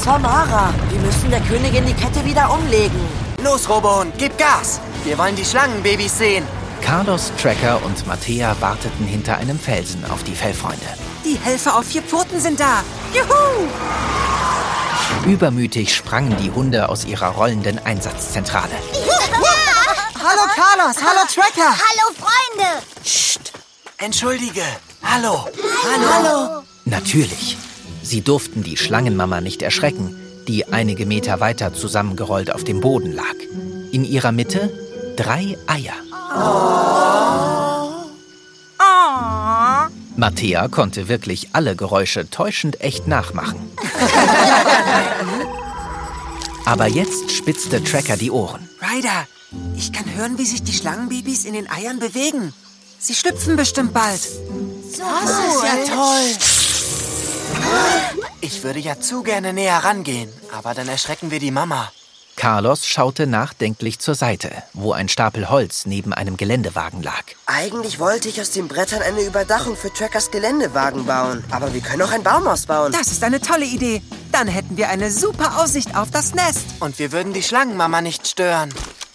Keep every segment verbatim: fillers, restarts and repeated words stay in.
Samara, wir müssen der Königin die Kette wieder umlegen. Los, Robohund, gib Gas! Wir wollen die Schlangenbabys sehen. Carlos, Tracker und Mattea warteten hinter einem Felsen auf die Fellfreunde. Die Helfer auf vier Pfoten sind da. Juhu! Übermütig sprangen die Hunde aus ihrer rollenden Einsatzzentrale. Hallo Carlos, hallo Tracker. Hallo Freunde. Psst, entschuldige. Hallo. Hallo. Hallo. Natürlich. Sie durften die Schlangenmama nicht erschrecken, die einige Meter weiter zusammengerollt auf dem Boden lag. In ihrer Mitte drei Eier. Oh. Oh. Mattea konnte wirklich alle Geräusche täuschend echt nachmachen. Aber jetzt spitzte Tracker die Ohren. Ryder, ich kann hören, wie sich die Schlangenbabys in den Eiern bewegen. Sie schlüpfen bestimmt bald. So Das ist ja toll. Ich würde ja zu gerne näher rangehen, aber dann erschrecken wir die Mama. Carlos schaute nachdenklich zur Seite, wo ein Stapel Holz neben einem Geländewagen lag. Eigentlich wollte ich aus den Brettern eine Überdachung für Trackers Geländewagen bauen. Aber wir können auch ein Baumhaus bauen. Das ist eine tolle Idee. Dann hätten wir eine super Aussicht auf das Nest. Und wir würden die Schlangenmama nicht stören.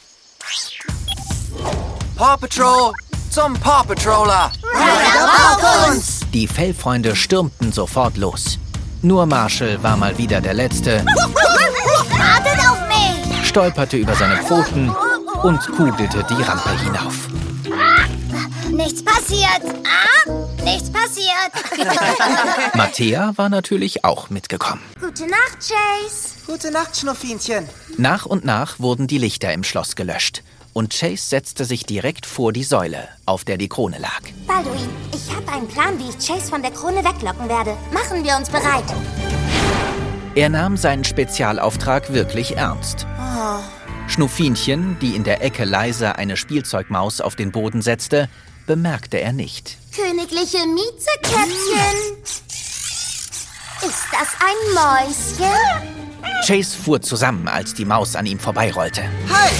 Paw Patrol, zum Paw Patroller! Ryder braucht uns. Die Fellfreunde stürmten sofort los. Nur Marshall war mal wieder der Letzte, Wartet auf mich. stolperte über seine Pfoten und kugelte die Rampe hinauf. Nichts passiert. Ah, nichts passiert. Mattea war natürlich auch mitgekommen. Gute Nacht, Chase. Gute Nacht, Schnuffinchen. Nach und nach wurden die Lichter im Schloss gelöscht und Chase setzte sich direkt vor die Säule, auf der die Krone lag. Balduin, ich habe einen Plan, wie ich Chase von der Krone weglocken werde. Machen wir uns bereit. Er nahm seinen Spezialauftrag wirklich ernst. Schnuffinchen, die in der Ecke leise eine Spielzeugmaus auf den Boden setzte, bemerkte er nicht. Königliche Miezekätzchen. Ist das ein Mäuschen? Chase fuhr zusammen, als die Maus an ihm vorbeirollte. Halt!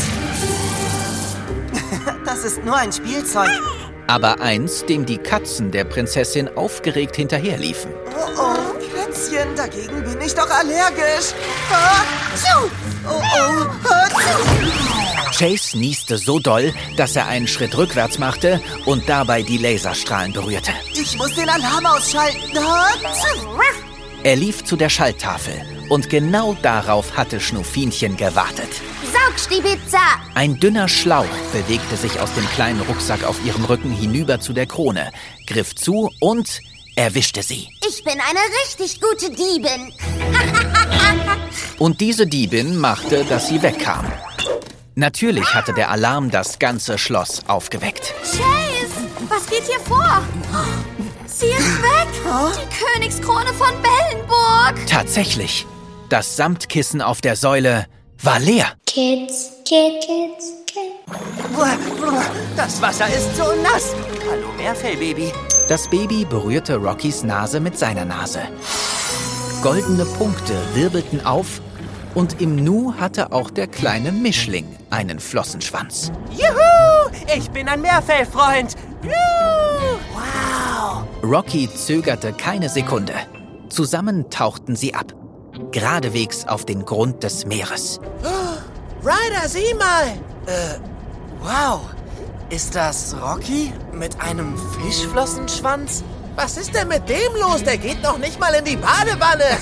Das ist nur ein Spielzeug. Aber eins, dem die Katzen der Prinzessin aufgeregt hinterherliefen. Oh, oh, Kätzchen, dagegen bin ich doch allergisch. Ah, tschu. Oh, oh, ah, tschu. Chase nieste so doll, dass er einen Schritt rückwärts machte und dabei die Laserstrahlen berührte. Ich muss den Alarm ausschalten. Ah, tschu. Er lief zu der Schalltafel und genau darauf hatte Schnuffinchen gewartet. Saugstibitzer. Ein dünner Schlauch bewegte sich aus dem kleinen Rucksack auf ihrem Rücken hinüber zu der Krone, griff zu und erwischte sie. Ich bin eine richtig gute Diebin. Und diese Diebin machte, dass sie wegkam. Natürlich hatte der Alarm das ganze Schloss aufgeweckt. Chase, was geht hier vor? Sie ist weg! Die Königskrone von Bellenburg! Tatsächlich, das Samtkissen auf der Säule war leer. Kids, Kids, Kids, Kids. Das Wasser ist so nass. Hallo, Meerfellbaby. Das Baby berührte Rockys Nase mit seiner Nase. Goldene Punkte wirbelten auf und im Nu hatte auch der kleine Mischling einen Flossenschwanz. Juhu, ich bin ein Meerfellfreund. Juhu. Wow. Rocky zögerte keine Sekunde. Zusammen tauchten sie ab. Geradewegs auf den Grund des Meeres. Oh, Ryder, sieh mal. Äh, wow. Ist das Rocky mit einem Fischflossenschwanz? Was ist denn mit dem los? Der geht noch nicht mal in die Badewanne.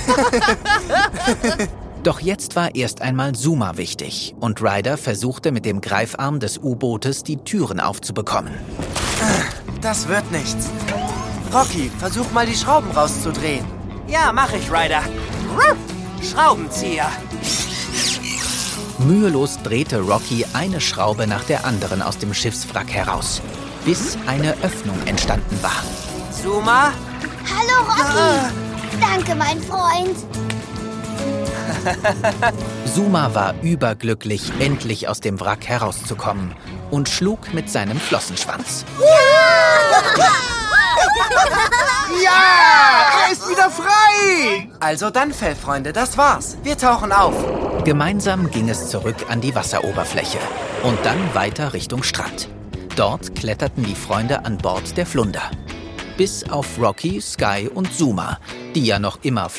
Doch jetzt war erst einmal Zuma wichtig und Ryder versuchte mit dem Greifarm des U-Bootes die Türen aufzubekommen. Das wird nichts. Rocky, versuch mal die Schrauben rauszudrehen. Ja, mach ich, Ryder. Schraubenzieher. Mühelos drehte Rocky eine Schraube nach der anderen aus dem Schiffswrack heraus, bis eine Öffnung entstanden war. Zuma? Hallo, Rocky. Danke, mein Freund. Zuma war überglücklich, endlich aus dem Wrack herauszukommen und schlug mit seinem Flossenschwanz. Ja! Er ist wieder frei! Also dann, Fellfreunde, das war's. Wir tauchen auf. Gemeinsam ging es zurück an die Wasseroberfläche und dann weiter Richtung Strand. Dort kletterten die Freunde an Bord der Flunder. Bis auf Rocky, Sky und Zuma, die ja noch immer